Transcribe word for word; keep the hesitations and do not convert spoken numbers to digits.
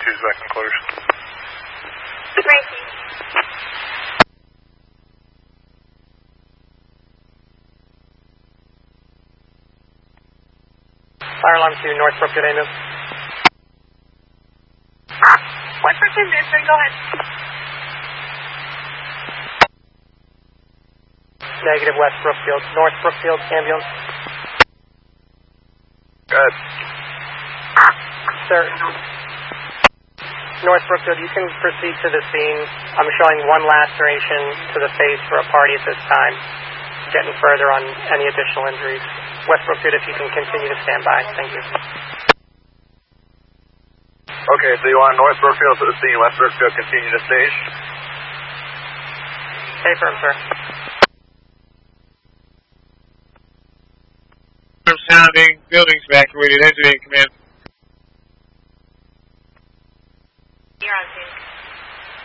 two's back in quarters. Tracy. Fire alarm to North Brookfield ambulance. West Brookfield answering, go ahead. Negative, West Brookfield. North Brookfield ambulance. Good. Sir, North Brookfield, you can proceed to the scene. I'm showing one laceration to the face for a party at this time. Getting further on any additional injuries. West Brookfield, if you can continue to stand by. Thank you. Okay, so you want North Brookfield to the scene, West Brookfield continue to stage? Stay firm, sir. Sounding, buildings evacuated, entering command. You're on scene.